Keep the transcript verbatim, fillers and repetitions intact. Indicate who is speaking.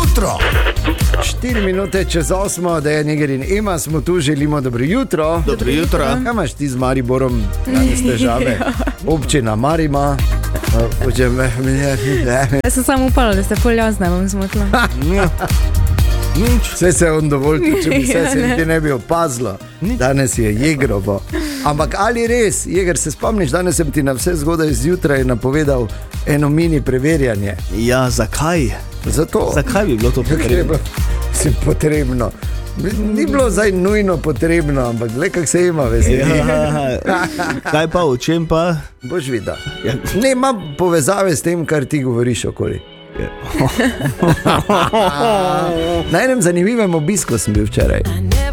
Speaker 1: jutro.
Speaker 2: štiri minute čez osmo, da je Neger in Ema, smo tu, želimo dobro jutro.
Speaker 3: Dobro jutro.
Speaker 2: Kaj imaš ti z Mariborom, danes težave? Občina Marima.
Speaker 4: Jaz sem samo upala, da ste pol jasne, bom zmotila.
Speaker 2: Vse se je on dovolj, če bi se se niti ne bi opazilo. Danes je Jegrovo. Ampak ali res, Jeger, se spomniš, danes sem ti na vse zgodaj zjutraj napovedal eno mini preverjanje.
Speaker 3: Ja, zakaj?
Speaker 2: Zato.
Speaker 3: Zakaj bi bilo to potrebno?
Speaker 2: Si potrebno. Ni bilo zdaj nujno potrebno, ampak le kak se ima veseli.
Speaker 3: Ja, kaj pa, o čem pa?
Speaker 2: Boš videl. Ja. Ne ima povezave s tem, kar ti govoriš okoli. Na enem zanimivem obisku sem bil včeraj.